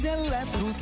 Eletros.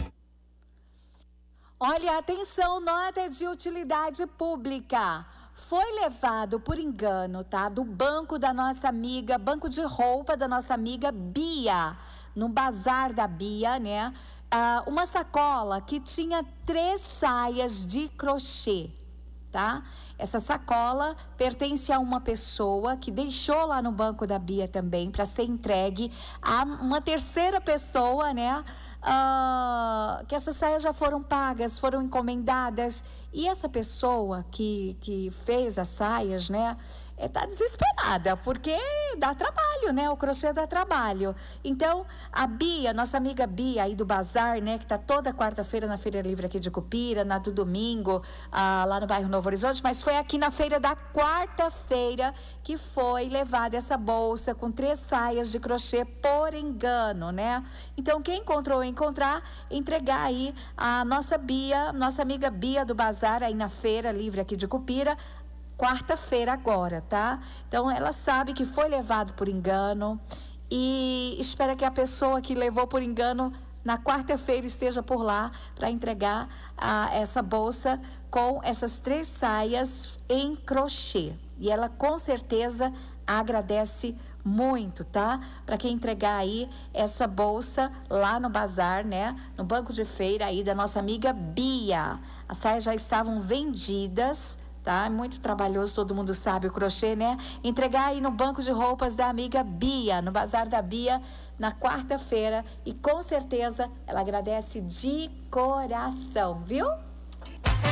Olha, atenção, nota de utilidade pública. Foi levado por engano, tá? Do banco da nossa amiga, banco de roupa da nossa amiga Bia, no bazar da Bia, né? Uma sacola que tinha 3 saias de crochê, tá? Essa sacola pertence a uma pessoa que deixou lá no banco da Bia também para ser entregue a uma terceira pessoa, né? Que essas saias já foram pagas, foram encomendadas, e essa pessoa que fez as saias, né, tá desesperada, porque dá trabalho, né, o crochê dá trabalho. Então, a Bia, nossa amiga Bia aí do bazar, né, que tá toda quarta-feira na Feira Livre aqui de Cupira, na do domingo, lá no bairro Novo Horizonte, mas foi aqui na feira da quarta-feira que foi levada essa bolsa com 3 saias de crochê por engano, né? Então, quem encontrar, entregar aí a nossa Bia, nossa amiga Bia do bazar aí na Feira Livre aqui de Cupira, quarta-feira agora, tá? Então, ela sabe que foi levado por engano e espera que a pessoa que levou por engano na quarta-feira esteja por lá para entregar essa bolsa com essas 3 saias em crochê. E ela com certeza agradece muito, tá? Para quem entregar aí essa bolsa lá no bazar, né? No banco de feira aí da nossa amiga Bia. As saias já estavam vendidas, tá? É muito trabalhoso, todo mundo sabe o crochê, né? Entregar aí no banco de roupas da amiga Bia, no bazar da Bia, na quarta-feira, e com certeza ela agradece de coração, viu?